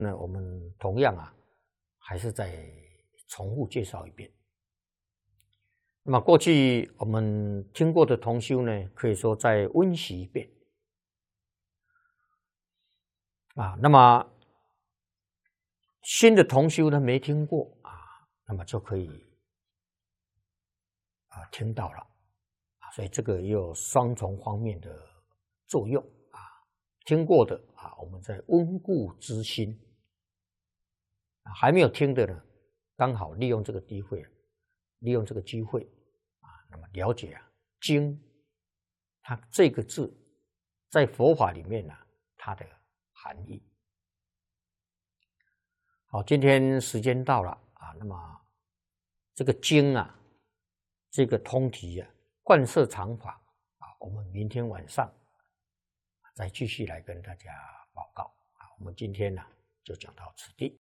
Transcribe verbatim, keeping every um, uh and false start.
那我们同样啊，还是再重复介绍一遍。那么过去我们听过的同修呢，可以说再温习一遍啊。那么新的同修呢没听过啊，那么就可以啊听到了啊，所以这个也有双重方面的作用啊。听过的啊，我们在温故知新；还没有听的呢，刚好利用这个机会，利用这个机会啊，那么了解啊经，它这个字在佛法里面呢、啊，它的含义。好，今天时间到了啊，那么这个经啊，这个通题啊，贯摄常法啊，我们明天晚上再继续来跟大家报告啊。我们今天呢就讲到此地。